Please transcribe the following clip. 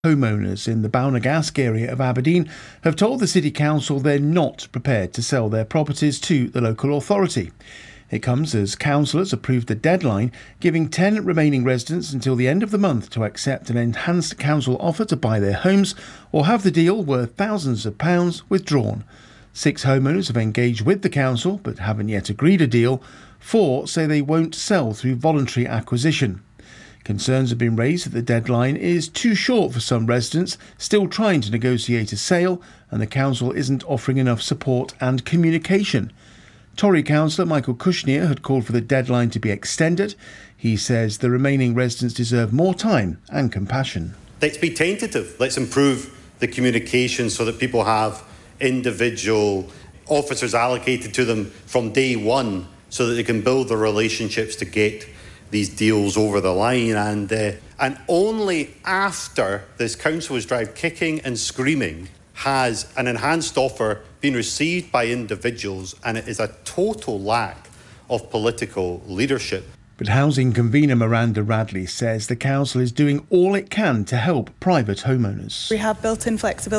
Homeowners in the Balnagask area of Aberdeen have told the City Council they're not prepared to sell their properties to the local authority. It comes as councillors approved the deadline, giving 10 remaining residents until the end of the month to accept an enhanced council offer to buy their homes or have the deal worth thousands of pounds withdrawn. 6 homeowners have engaged with the council but haven't yet agreed a deal. 4 say they won't sell through voluntary acquisition. Concerns have been raised that the deadline is too short for some residents still trying to negotiate a sale, and the council isn't offering enough support and communication. Tory councillor Michael Cushnir had called for the deadline to be extended. He says the remaining residents deserve more time and compassion. Let's be tentative. Let's improve the communication so that people have individual officers allocated to them from day one so that they can build the relationships to get these deals over the line, and only after this council is drive kicking and screaming has an enhanced offer been received by individuals, and it is a total lack of political leadership. But housing convener Miranda Radley says the council is doing all it can to help private homeowners. We have built-in flexibility